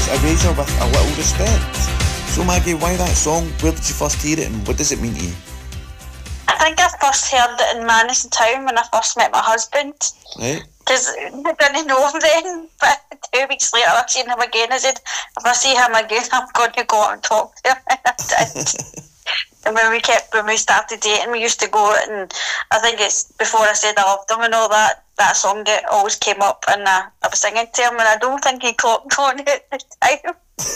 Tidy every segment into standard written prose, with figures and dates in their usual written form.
It's Erasure with A Little Respect. So Maggie, why that song? Where did you first hear it and what does it mean to you? I think I first heard it in Manison Town when I first met my husband. Right. Because I didn't know him then, but 2 weeks later I seen him again. I said, if I see him again, I'm going to go out and talk to him. And I did. And when we started dating, we used to go out, and I think it's before I said I loved him and all that song that always came up, and I was singing to him, and I don't think he clocked on it at the time.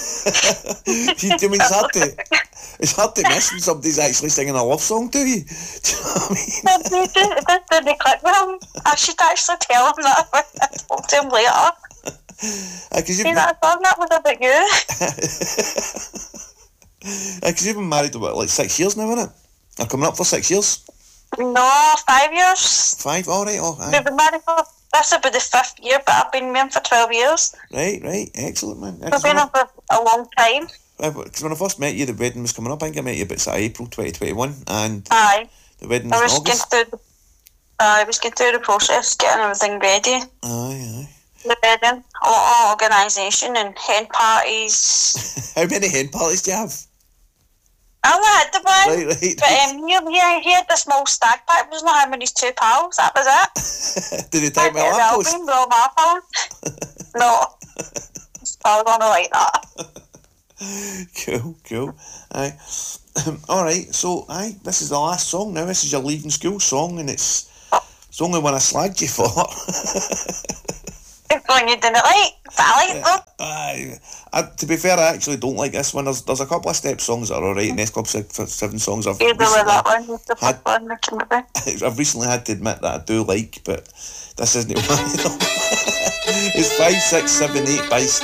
I mean, it's hard to miss when somebody's actually singing a love song to you. Do you know what I mean? It didn't click with him. I should actually tell him that when I talk to him later. See that song, that was about you. Because you've been married about like 6 years now, isn't it? Or coming up for 6 years? No, 5 years. 5? Alright, We've been married for, this will be the 5th year, but I've been with him for 12 years. Right, excellent, man. We've been up for a long time. Because when I first met you, the wedding was coming up. I think I met you about April 2021, and the wedding was in August. I was going through the process, getting everything ready. Aye. The wedding, a lot of organisation and hen parties. How many hen parties do you have? I only had the one. Right. But he had the small stag pack. It was not him and his 2 pals. That was it. Did he take my lamppost? No, my phone. No. I was on like Cool. that. Aye. Alright, so this is the last song now. This is your leaving school song, and it's only one I slagged you for. When you didn't like, but I like them. To be fair, I actually don't like this one. There's a couple of Step songs that are alright, and S Club 7 songs I've recently had to admit that I do like, but this isn't one of them. It's 5, 6, 7, 8 by